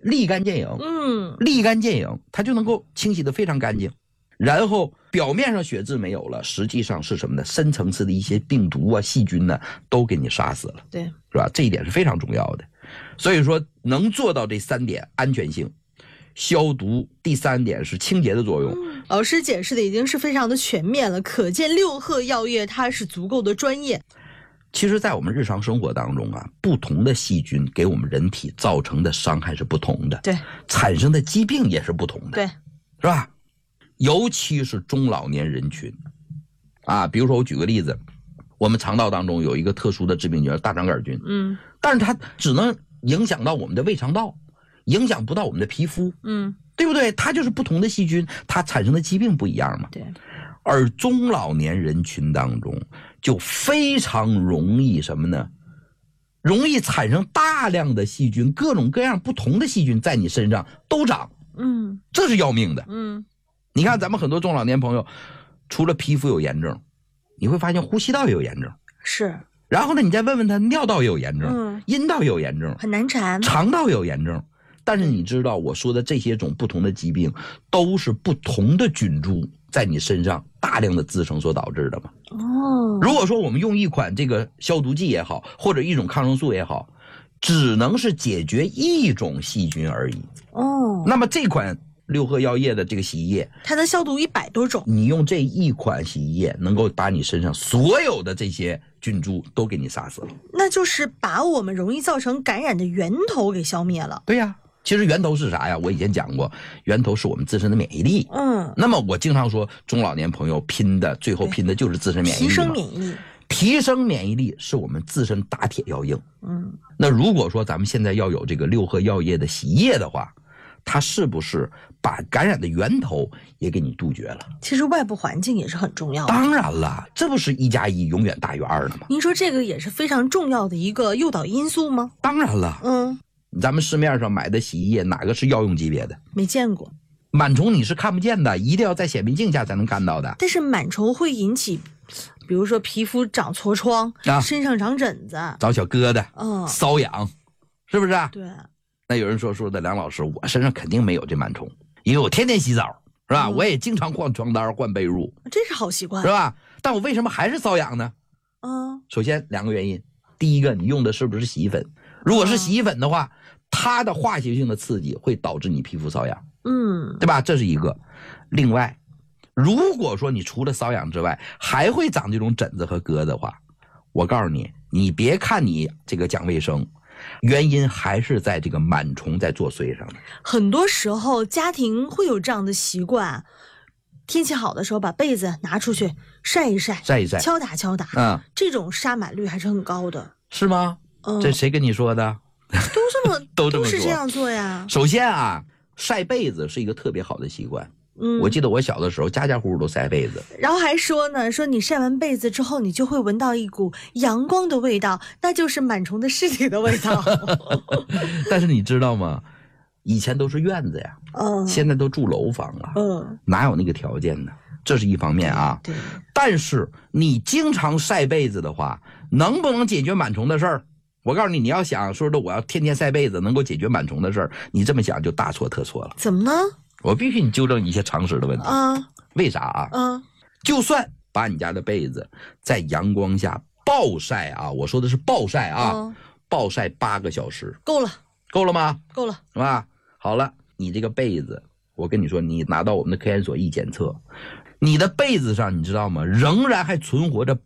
立竿见影，立竿见影，它就能够清洗得非常干净。然后表面上血渍没有了，实际上是什么呢？深层次的一些病毒啊、细菌呢，都给你杀死了， 对， 是吧？这一点是非常重要的。所以说，能做到这3点：安全性、消毒，第3点是清洁的作用。 老师解释的已经是非常的全面了，可见六贺药业它是足够的专业。 其实在我们日常生活当中啊，不同的细菌给我们人体造成的伤害是不同的， 对， 产生的疾病也是不同的， 对， 是吧？尤其是中老年人群啊，比如说我举个例子，我们肠道当中有一个特殊的致病菌大肠杆菌，但是它只能影响到我们的胃肠道，影响不到我们的皮肤，对不对？它就是不同的细菌，它产生的疾病不一样嘛。 对。 而中老年人群当中就非常容易什么呢？容易产生大量的细菌，各种各样不同的细菌在你身上都长，这是要命的。你看咱们很多中老年朋友，除了皮肤有炎症，你会发现呼吸道也有炎症， 是。 然后呢，你再问问他，尿道也有炎症，阴道也有炎症， 很难缠， 肠道也有炎症。但是你知道我说的这些种不同的疾病，都是不同的菌株在你身上大量的滋生所导致的吗？如果说我们用一款这个消毒剂也好，或者一种抗生素也好，只能是解决一种细菌而已。那么这款六贺药业的这个洗衣液， 它能消毒100多种。 你用这一款洗衣液，能够把你身上所有的这些菌株都给你杀死了。 那就是把我们容易造成感染的源头给消灭了。 对呀。其实源头是啥呀？我以前讲过，源头是我们自身的免疫力。那么我经常说，中老年朋友最后拼的就是自身免疫力。 提升免疫力， 提升免疫力是我们自身打铁要硬。那如果说咱们现在要有这个六贺药业的洗衣液的话，它是不是把感染的源头也给你杜绝了？ 其实外部环境也是很重要的。 当然了，这不是1+1永远大于2的吗？ 您说这个也是非常重要的一个诱导因素吗？ 当然了。咱们市面上买的洗衣液哪个是药用级别的？ 没见过。 螨虫你是看不见的，一定要在显微镜下才能看到的。 但是螨虫会引起，比如说皮肤长痤疮，身上长疹子， 长小疙瘩，瘙痒，是不是啊？ 对。 那有人说的梁老师，我身上肯定没有这螨虫，因为我天天洗澡，是吧？我也经常换床单换被褥， 这是好习惯， 是吧？但我为什么还是瘙痒呢？首先2个原因，第一个，你用的是不是洗衣粉？如果是洗衣粉的话，它的化学性的刺激会导致你皮肤瘙痒，对吧？这是一个。另外，如果说你除了瘙痒之外，还会长这种疹子和疙瘩的话，我告诉你，你别看你这个讲卫生，原因还是在这个螨虫在作祟上的。 很多时候家庭会有这样的习惯，天气好的时候把被子拿出去晒一晒，敲打敲打，这种杀螨率还是很高的。 是吗？这谁跟你说的？ 都是这样做呀。 首先啊，晒被子是一个特别好的习惯。我记得我小的时候家家户户都晒被子， 然后还说呢，说你晒完被子之后，你就会闻到一股阳光的味道，那就是螨虫的尸体的味道。 但是你知道吗？以前都是院子呀，现在都住楼房了，哪有那个条件呢？这是一方面啊。 对。 但是你经常晒被子的话，能不能解决螨虫的事儿？我告诉你，你要想说的我要天天晒被子能够解决螨虫的事儿，你这么想就大错特错了。 怎么呢？我必须你纠正一些常识的问题。为啥啊？就算把你家的被子在阳光下暴晒啊，我说的是暴晒啊，暴晒8个小时， 够了吗？ 够了， 是吧？好了，你这个被子，我跟你说，你拿到我们的科研所一检测，你的被子上你知道吗？仍然还存活着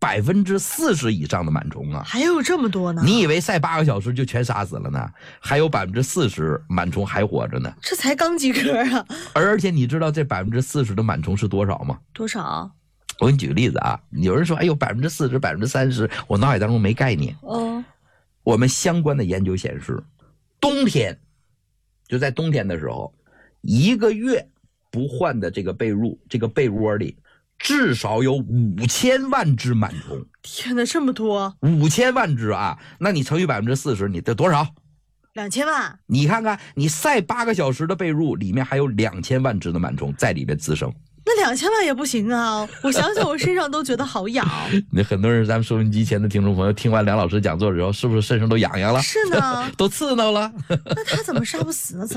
40%以上的螨虫啊！ 还有这么多呢？ 你以为晒8个小时就全杀死了呢？还有40%螨虫还活着呢。 这才刚及格啊！ 而且你知道这40%的螨虫是多少吗？ 多少？ 我给你举个例子啊，有人说哎呦40%、30%，我脑海当中没概念。我们相关的研究显示，冬天就在冬天的时候，1个月不换的这个被褥，这个被窝里至少有5000万只螨虫。 天哪，这么多 ！5000万只啊！那你乘以40%，你得多少 ？2000万。 你看看，你晒8个小时的被褥，里面还有2000万只的螨虫在里面滋生。 那2000万也不行啊！我想想，我身上都觉得好痒。 那很多人，咱们收音机前的听众朋友，听完梁老师讲座之后，是不是身上都痒痒了？ 是呢， 都刺挠了。 那他怎么杀不死呢？